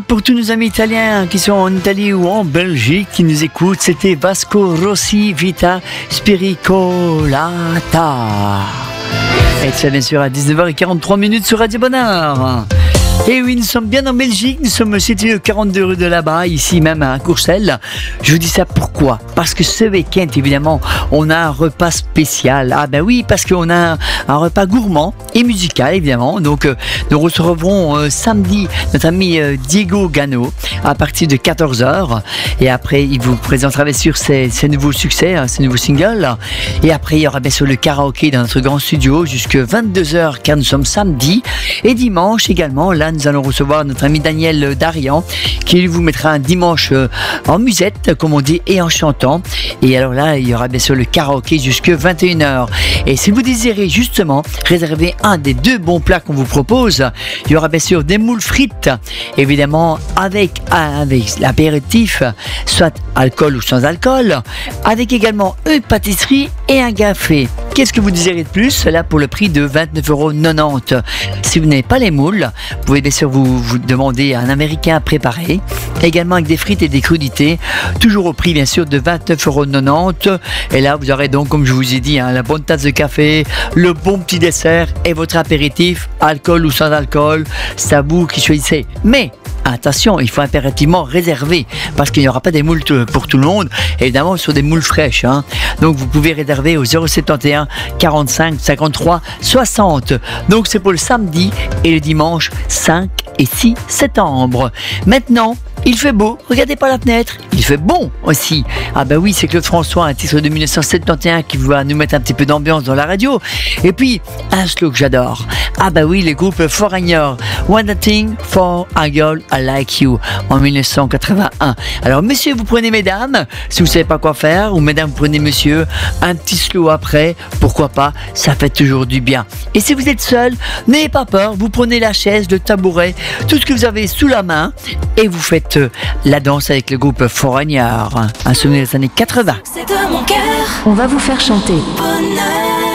pour tous nos amis italiens qui sont en Italie ou en Belgique qui nous écoutent. C'était Vasco Rossi, Vita Spericolata. Et ça bien sûr à 19h43 sur Radio Bonheur. Et oui, nous sommes bien en Belgique, nous sommes situés au 42 rue de là-bas, ici même à Courcelles. Je vous dis ça pourquoi ? Parce que ce week-end, évidemment, on a un repas spécial. Ah ben oui, parce qu'on a un repas gourmand et musical, évidemment. Donc, nous recevrons samedi notre ami Diego Gano à partir de 14h. Et après, il vous présentera bien sûr ses nouveaux succès, ses nouveaux singles. Et après, il y aura bien sûr le karaoké dans notre grand studio jusqu'à 22h, car nous sommes samedi. Et dimanche également, là, nous allons recevoir notre ami Daniel Darian qui vous mettra un dimanche en musette, comme on dit, et en chantant. Et alors là, il y aura bien sûr le karaoké jusqu'à 21h. Et si vous désirez justement réserver un des deux bons plats qu'on vous propose, il y aura bien sûr des moules frites, évidemment avec l'apéritif, soit alcool ou sans alcool, avec également une pâtisserie et un café. Qu'est-ce que vous désirez de plus ? Cela pour le prix de 29,90 €. Si vous n'avez pas les moules, vous pouvez bien sûr vous demander un américain préparé, également avec des frites et des crudités, toujours au prix bien sûr de 29,90 €. Et là, vous aurez donc, comme je vous ai dit, la bonne tasse de café, le bon petit dessert et votre apéritif, alcool ou sans alcool, c'est à vous qui choisissez. Mais attention, il faut impérativement réserver parce qu'il n'y aura pas des moules pour tout le monde. Évidemment, ce sont des moules fraîches. Donc, vous pouvez réserver au 071 45 53 60. Donc, c'est pour le samedi et le dimanche 5 et 6 septembre. Maintenant, il fait beau, regardez par la fenêtre, il fait bon aussi. Ah ben oui, c'est Claude François, un titre de 1971 qui va nous mettre un petit peu d'ambiance dans la radio. Et puis, un slow que j'adore. Ah ben oui, les groupes Foreigner, One Thing for a Girl I Like You, en 1981. Alors, monsieur, vous prenez mesdames, si vous ne savez pas quoi faire, ou mesdames, vous prenez monsieur, un petit slow après, pourquoi pas, ça fait toujours du bien. Et si vous êtes seul, n'ayez pas peur, vous prenez la chaise, le tabouret, tout ce que vous avez sous la main, et vous faites la danse avec le groupe Foreigner, un souvenir des années 80. C'est de mon cœur. On va vous faire chanter. Bonheur.